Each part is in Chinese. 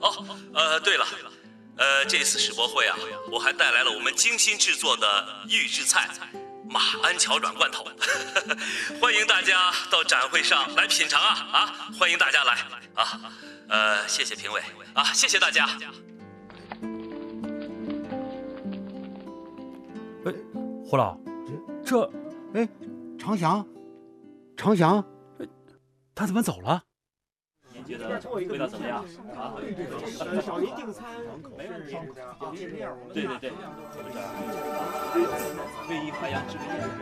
对了，这次世博会啊，我还带来了我们精心制作的预制菜马鞍桥软罐头，欢迎大家到展会上来品尝啊！欢迎大家来啊！谢谢评委啊，谢谢大家。 胡老，这， 长翔， 他怎么走了？ 您觉得味道怎么样？ 小林订餐， 对，魏一淮扬之味宴。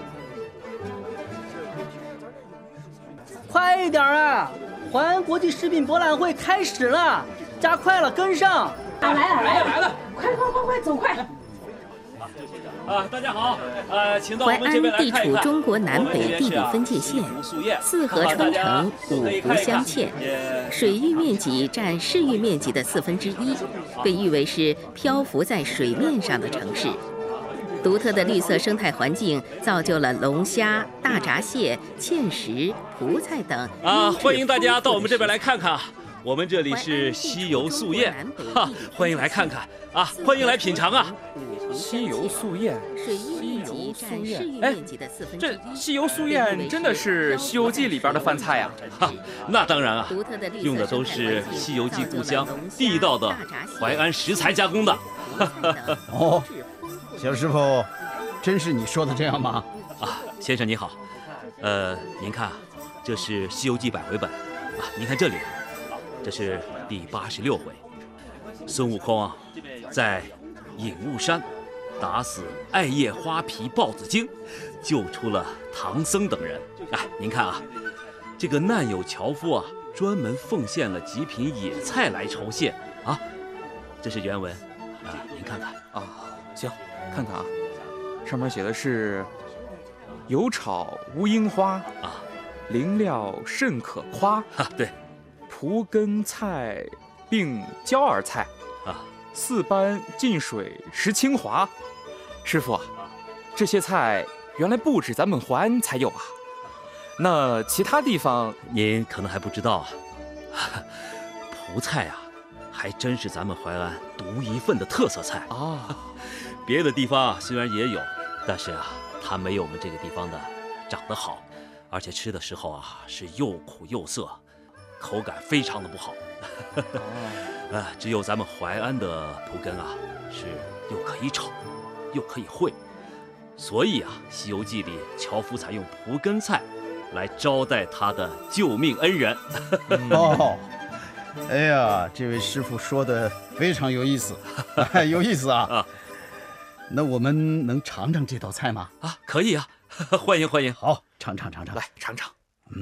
快一点啊！淮安国际食品博览会开始了，加快了，跟上！ 来了！快，走快！ 大家好，请到我淮们这边安地来看一看。 处中国南北地理分界线，四河穿城，五湖相嵌，水域面积占市域面积的1/4，被誉为是漂浮在水面上的城市。独特的绿色生态环境造就了龙虾、大闸蟹、芡实、蒲菜等欢迎大家到我们这边来看看。我们这里是西游素宴，欢迎来看看啊！欢迎来品尝啊！ 西游素宴， 水域面积占市域面积的1/4。 这西游素宴真的是《西游记》里边的饭菜呀？ 那当然啊， 独特的绿色用的都是《西游记》故乡地道道的淮安食材加工的。 哦，小师傅，真是你说的这样吗？ 先生您好，您看啊，这是《西游记》100回本啊，您看这里。这是第86回，孙悟空啊，在隐雾山打死艾叶花皮豹子精，救出了唐僧等人。您看啊，这个难有樵夫啊，专门奉献了几品野菜来酬谢啊。这是原文您看看行，看看啊，上面写的是油炒乌樱花灵料甚可夸对。 蒲根菜并椒儿菜4般进水食清华。师傅啊，这些菜原来不止咱们淮安才有啊，那其他地方您可能还不知道蒲菜啊，还真是咱们淮安独一份的特色菜别的地方虽然也有，但是它没有我们这个地方的长得好，而且吃的时候是又苦又涩，口感非常的不好。只有咱们淮安的蒲根是又可以炒又可以烩，所以《西游记》里樵夫才用蒲根菜来招待他的救命恩人。 哎呀，这位师傅说的非常有意思，有意思啊！那我们能尝尝这道菜吗？ 可以啊，欢迎欢迎。 好，尝， 来尝尝。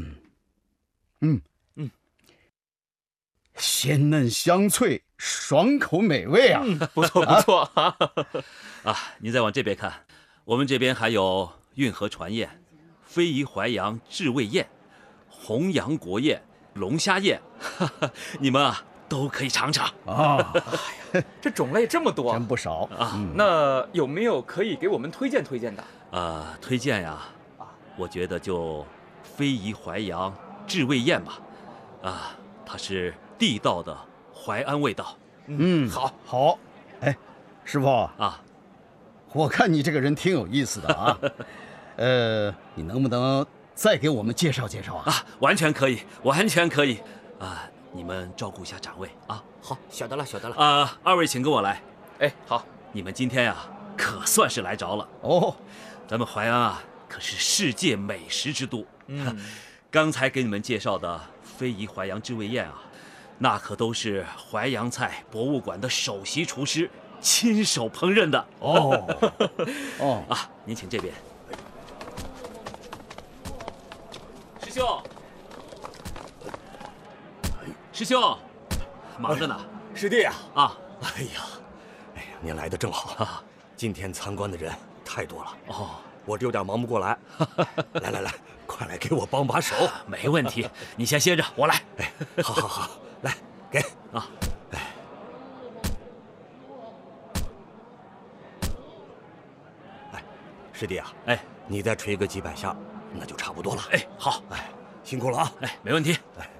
鲜嫩香脆，爽口美味啊！ 不错您再往这边看，我们这边还有运河船宴、非遗淮扬制味宴、弘扬国宴、龙虾宴，你们都可以尝尝这种类这么多， 真不少那有没有可以给我们推荐的？ 推荐呀，我觉得就非遗淮扬制味宴吧，它是地道的淮安味道。 好。哎，师傅我看你这个人挺有意思的啊。你能不能再给我们介绍介绍啊？ 完全可以，完全可以。你们照顾一下展位啊。 好，晓得了。 二位请跟我来。 好， 你们今天可算是来着了。咱们淮安可是世界美食之都。刚才给你们介绍的非遗淮扬制味宴那可都是淮扬菜博物馆的首席厨师亲手烹饪的。您请这边。师兄，忙着呢。 师弟哎呀，您来的正好今天参观的人太多了我这有点忙不过来。来，快来给我帮把手。 没问题，你先歇着，我来。 好，来给师弟你再捶个几百下，那就差不多了。 好， 辛苦了没问题。